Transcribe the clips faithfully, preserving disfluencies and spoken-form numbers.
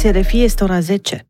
ascultați R F I, este ora zece.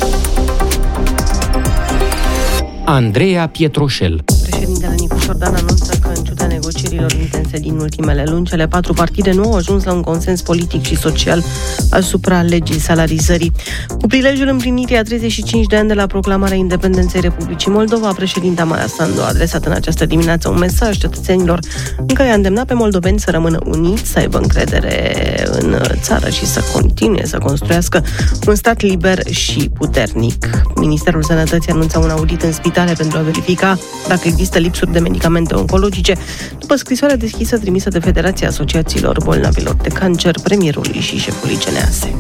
Andreea Pietroșel. Președintele Nicu Șordan anunță că, în ciuda negocierilor intense din ultimele luni, cele patru partide nu au ajuns la un consens politic și social asupra legii salarizării. Cu prilejul împlinirii a treizeci și cinci de ani de la proclamarea independenței Republicii Moldova, președinta Maia Sandu a adresat în această dimineață un mesaj cetățenilor în care a îndemnat pe moldoveni să rămână uniți, să aibă încredere în țară și să continue să construiască un stat liber și puternic. Ministerul Sănătății anunță un audit în spitale pentru a verifica dacă există lipsuri de medicamente oncologice, după scrisoarea deschisă trimisă de Federația Asociațiilor Bolnavilor de Cancer, premierului și șefului C N A S.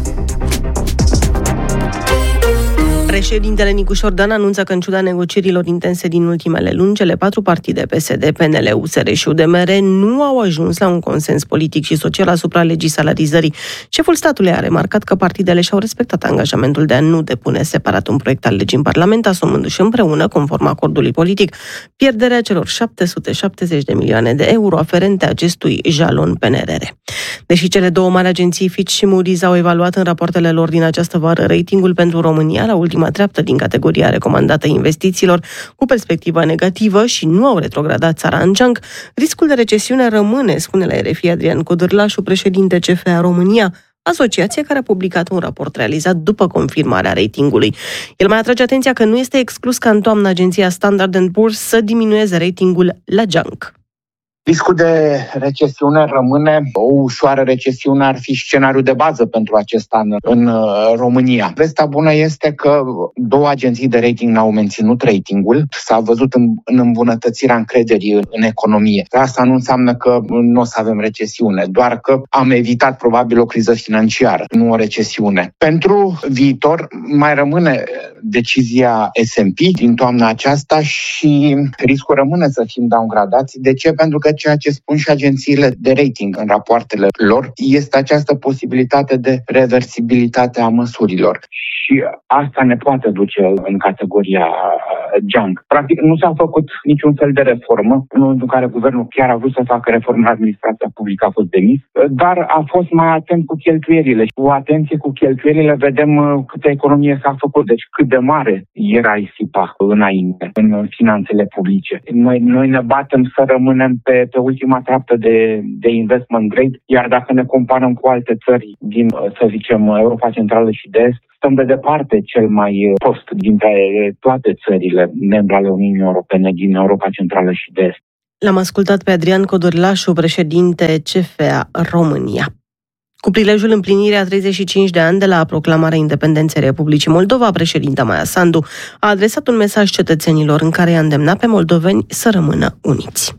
Președintele Nicu Șordan anunță că, în ciuda negocierilor intense din ultimele luni, cele patru partide P S D, P N L, U S R și U D M R nu au ajuns la un consens politic și social asupra legii salarizării. Șeful statului a remarcat că partidele și-au respectat angajamentul de a nu depune separat un proiect al legii în Parlament, asumându-și împreună, conform acordului politic, pierderea celor șapte sute șaptezeci de milioane de euro aferente acestui jalon P N R R. Deși cele două mari agenții Fitch și Moody's au evaluat în rapoartele lor din această vară ratingul pentru România la ultima treaptă din categoria recomandată investițiilor cu perspectivă negativă și nu au retrogradat țara în geanc, riscul de recesiune rămâne, spune la R F I Adrian Codârlașu, președinte C F A România, asociație care a publicat un raport realizat după confirmarea ratingului. El mai atrage atenția că nu este exclus ca în toamnă agenția Standard and Poor's să diminueze ratingul la geanc. Riscul de recesiune rămâne. O ușoară recesiune ar fi scenariul de bază pentru acest an în România. Vestea bună este că două agenții de rating n-au menținut ratingul. S-a văzut în, în îmbunătățirea încrederii în, în economie. Asta nu înseamnă că nu o să avem recesiune, doar că am evitat probabil o criză financiară, nu o recesiune. Pentru viitor mai rămâne decizia S and P din toamna aceasta și riscul rămâne să fim downgradați. De ce? Pentru că ceea ce spun și agențiile de rating în rapoartele lor este această posibilitate de reversibilitate a măsurilor. Și asta ne poate duce în categoria junk. Practic nu s-a făcut niciun fel de reformă, în momentul în care guvernul chiar a vrut să facă reformă în administrația publică, a fost demis, dar a fost mai atent cu cheltuielile. Și cu atenție cu cheltuielile vedem câtă economie s-a făcut, deci cât de mare era risipa înainte în finanțele publice. Noi, noi ne batem să rămânem pe, pe ultima treaptă de, de investment grade, iar dacă ne comparăm cu alte țări din, să zicem, Europa Centrală și de Est, stăm de departe cel mai prost dintre toate țările membre ale Uniunii Europene din Europa Centrală și de Est. L-am ascultat pe Adrian Codârlașu, președinte C F A România. Cu prilejul împlinirii a treizeci și cinci de ani de la proclamarea independenței Republicii Moldova, președinta Maia Sandu a adresat un mesaj cetățenilor în care i-a îndemnat pe moldoveni să rămână uniți.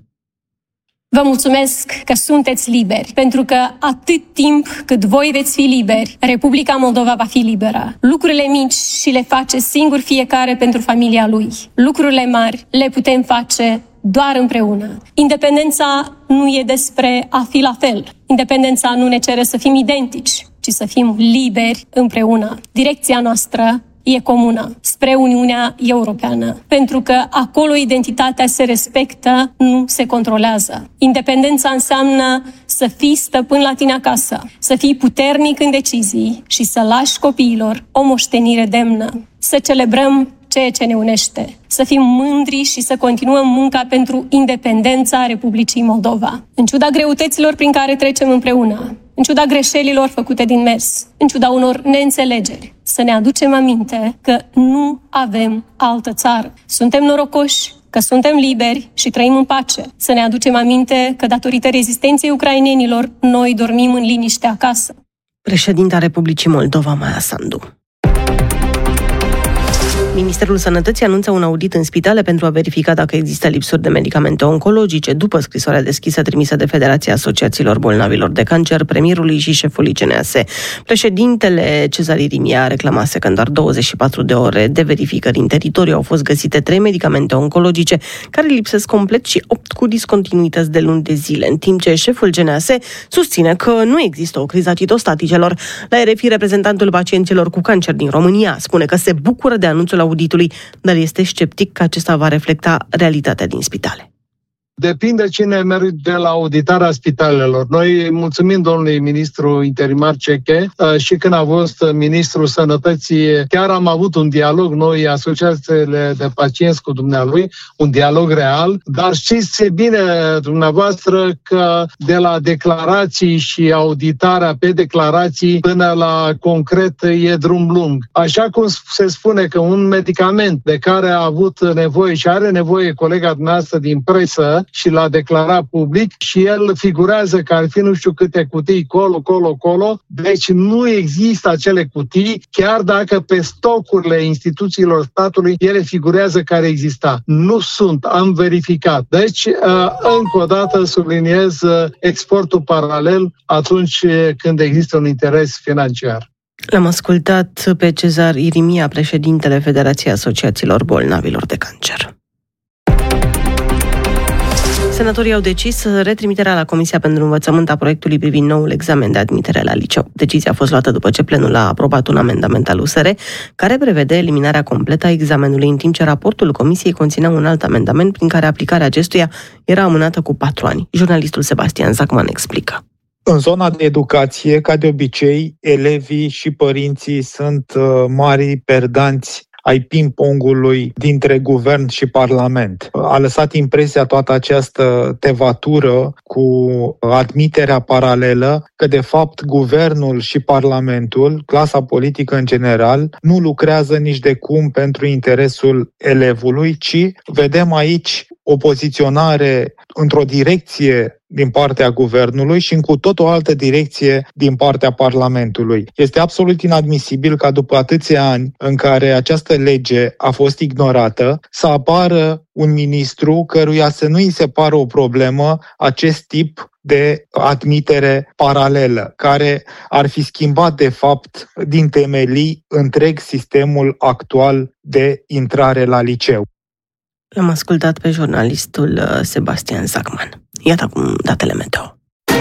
Vă mulțumesc că sunteți liberi, pentru că atât timp cât voi veți fi liberi, Republica Moldova va fi liberă. Lucrurile mici și le face singur fiecare pentru familia lui. Lucrurile mari le putem face doar împreună. Independența nu e despre a fi la fel. Independența nu ne cere să fim identici, ci să fim liberi împreună. Direcția noastră e comună, spre Uniunea Europeană, pentru că acolo identitatea se respectă, nu se controlează. Independența înseamnă să fii stăpân la tine acasă, să fii puternic în decizii și să lași copiilor o moștenire demnă. Să celebrăm ceea ce ne unește, să fim mândri și să continuăm munca pentru independența Republicii Moldova. În ciuda greutăților prin care trecem împreună, în ciuda greșelilor făcute din mers, în ciuda unor neînțelegeri, să ne aducem aminte că nu avem altă țară. Suntem norocoși că suntem liberi și trăim în pace. Să ne aducem aminte că, datorită rezistenței ucrainenilor, noi dormim în liniște acasă. Președinta Republicii Moldova, Maia Sandu. Ministerul Sănătății anunță un audit în spitale pentru a verifica dacă există lipsuri de medicamente oncologice, după scrisoarea deschisă trimisă de Federația Asociațiilor Bolnavilor de Cancer, premierului și șefului C N A S. Președintele Cezar Irimie a reclamat că în doar douăzeci și patru de ore de verificări în teritoriu au fost găsite trei medicamente oncologice care lipsesc complet și opt cu discontinuități de luni de zile, în timp ce șeful C N A S susține că nu există o criză a citostaticelor. La R F I, reprezentantul pacienților cu cancer din România spune că se bucură de anunțul auditului, dar este sceptic că acesta va reflecta realitatea din spitale. Depinde cine merge de la auditarea spitalelor. Noi mulțumim domnului ministru interimar Ceche și când a fost ministrul Sănătății, chiar am avut un dialog, noi, asociațiile de pacienți cu dumnealui, un dialog real, dar știți bine dumneavoastră că de la declarații și auditarea pe declarații până la concret e drum lung. Așa cum se spune că un medicament de care a avut nevoie și are nevoie colega dumneavoastră din presă și l-a declarat public și el figurează că ar fi nu știu câte cutii colo, colo, colo, deci nu există acele cutii, chiar dacă pe stocurile instituțiilor statului ele figurează care exista. Nu sunt, am verificat. Deci, încă o dată subliniez exportul paralel atunci când există un interes financiar. L-am ascultat pe Cezar Irimia, președintele Federației Asociațiilor Bolnavilor de Cancer. Senatorii au decis retrimiterea la Comisia pentru Învățământ a proiectului privind noul examen de admitere la liceu. Decizia a fost luată după ce plenul a aprobat un amendament al U S R care prevede eliminarea completă a examenului, în timp ce raportul Comisiei conținea un alt amendament prin care aplicarea acestuia era amânată cu patru ani. Jurnalistul Sebastian Zacman explică. În zona de educație, ca de obicei, elevii și părinții sunt mari perdanți ai ping-pongului dintre guvern și parlament. A lăsat impresia toată această tevatură cu admiterea paralelă că, de fapt, guvernul și parlamentul, clasa politică în general, nu lucrează nici de cum pentru interesul elevului, ci vedem aici o poziționare într-o direcție din partea guvernului și în cu tot o altă direcție din partea Parlamentului. Este absolut inadmisibil ca după atâția ani în care această lege a fost ignorată, să apară un ministru căruia să nu îi se pară o problemă acest tip de admitere paralelă, care ar fi schimbat de fapt din temelii întreg sistemul actual de intrare la liceu. L-am ascultat pe jurnalistul Sebastian Zacman. Iată acum datele meteo.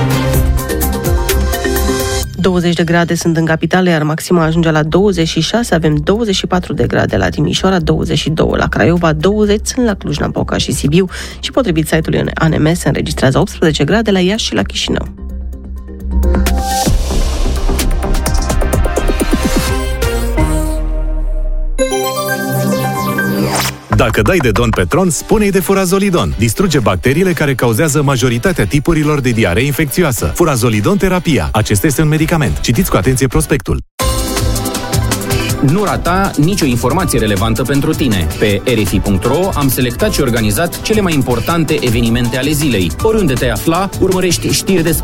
douăzeci de grade sunt în capitală, iar maxima ajunge la douăzeci și șase, avem douăzeci și patru de grade la Timișoara, douăzeci și doi la Craiova, douăzeci sunt la Cluj-Napoca și Sibiu și potrivit site-ului A N M se înregistrează optsprezece grade la Iași și la Chișinău. Dacă dai de Don Petron, spune-i de Furazolidon. Distruge bacteriile care cauzează majoritatea tipurilor de diaree infecțioasă. Furazolidon terapia. Acesta este un medicament. Citiți cu atenție prospectul. Nu rata nicio informație relevantă pentru tine. Pe R F I punct R O am selectat și organizat cele mai importante evenimente ale zilei. Oriunde te afla, urmărești știri despre